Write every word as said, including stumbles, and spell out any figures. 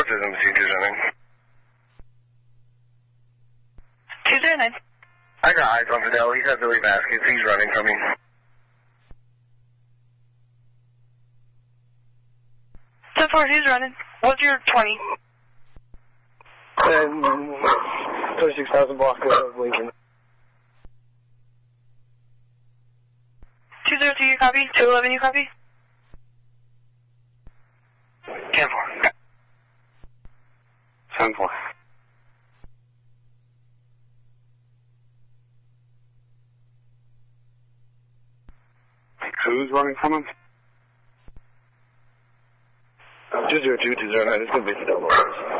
says I'm two zero nine. two zero nine. I got eyes on Fidel. He's at Billy Baskets. He's running from me. ten four, he's running. What's your twenty? And twenty-six thousand block of Lincoln. two zero two, you copy? two eleven, you copy? ten four. seven four. Who's running from him? two zero two, two zero nine. It's going to be Fidel Lopez.